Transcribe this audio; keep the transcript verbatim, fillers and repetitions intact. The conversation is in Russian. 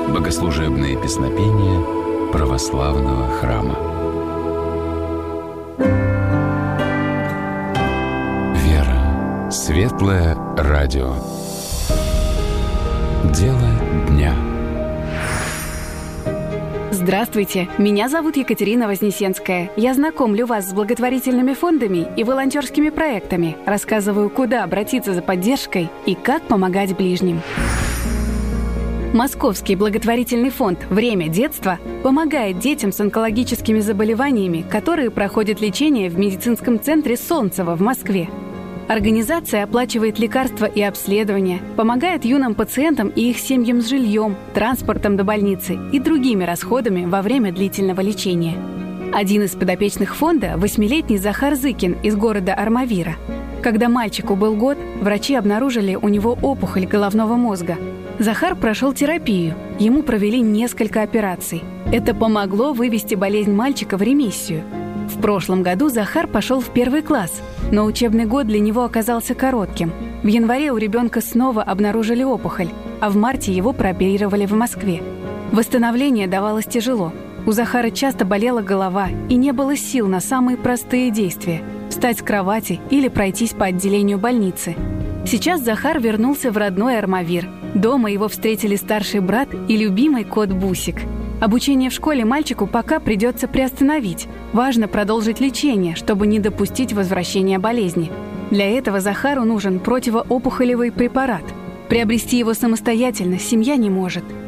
Богослужебные песнопения православного храма. Вера. Светлое радио. Дело дня. Здравствуйте, меня зовут Екатерина Вознесенская. Я знакомлю вас с благотворительными фондами и волонтерскими проектами, рассказываю, куда обратиться за поддержкой и как помогать ближним. Московский благотворительный фонд «Время детства» помогает детям с онкологическими заболеваниями, которые проходят лечение в медицинском центре Солнцево в Москве. Организация оплачивает лекарства и обследования, помогает юным пациентам и их семьям с жильем, транспортом до больницы и другими расходами во время длительного лечения. Один из подопечных фонда – восьмилетний Захар Зыкин из города Армавира. Когда мальчику был год, врачи обнаружили у него опухоль головного мозга. Захар прошел терапию, ему провели несколько операций. Это помогло вывести болезнь мальчика в ремиссию. В прошлом году Захар пошел в первый класс, но учебный год для него оказался коротким. В январе у ребенка снова обнаружили опухоль, а в марте его прооперировали в Москве. Восстановление давалось тяжело. У Захара часто болела голова и не было сил на самые простые действия – встать с кровати или пройтись по отделению больницы. Сейчас Захар вернулся в родной Армавир. Дома его встретили старший брат и любимый кот Бусик. Обучение в школе мальчику пока придется приостановить. Важно продолжить лечение, чтобы не допустить возвращения болезни. Для этого Захару нужен противоопухолевый препарат. Приобрести его самостоятельно семья не может.